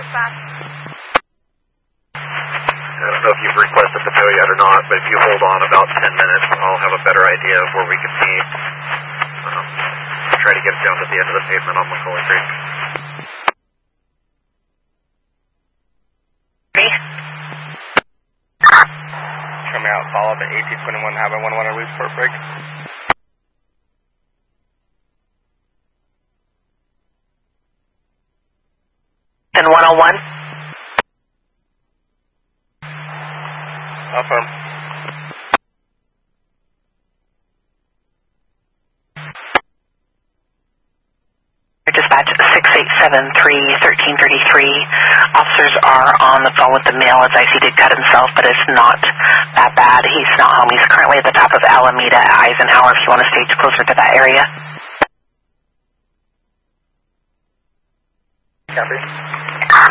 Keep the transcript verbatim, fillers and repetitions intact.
fast. I don't know if you've requested the tow yet or not, but if you hold on about ten minutes, I'll have a better idea of where we can meet. Um, try to get it down to the end of the pavement on McCullough Creek. Coming out solid at eighteen twenty-one, having one one release for a break. And one oh one. Affirm. Dispatch six eight seven three, one three three three. Officers are on the phone with the male. As I see, did cut himself, but it's not that bad. He's not home. He's currently at the top of Alameda Eisenhower if you want to stay closer to that area. Copy.